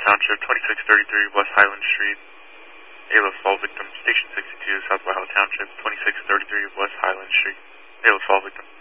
Township, 2633 West Highland Street. ALS fall victim, Station 62, South Valhalla Township, 2633 West Highland Street. ALS fall victim.